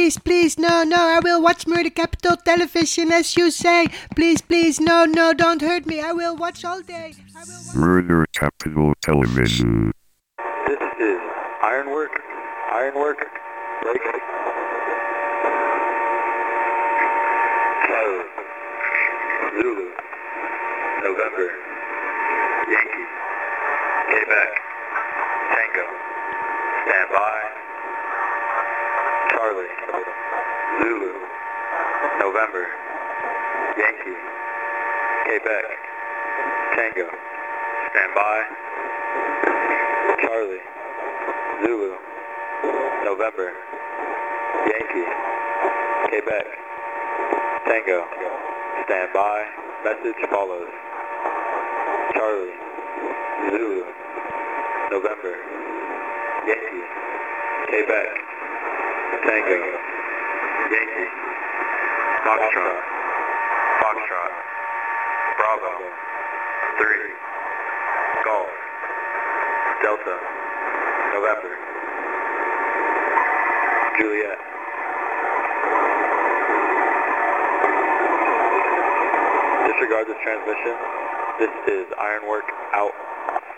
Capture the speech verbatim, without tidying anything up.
please, please, no, no, I will watch Murder Capital Television as you say. Please, please, no, no, don't hurt me. I will watch all day. I will watch Murder Capital Television. This is Ironwork, Ironwork, break. Charlie, Zulu, November, Yankee, Quebec, Tango, stand by. Charlie, Zulu, November, Yankee, Quebec, Tango, stand by. Charlie, Zulu, November, Yankee, Quebec, Tango, stand by. Message follows. Charlie, Zulu, November, Yankee, Quebec, Tango, Yankee, Foxtrot, Foxtrot, Bravo, three, Golf, Delta, November, Juliet. Disregard this transmission. This is Ironwork out.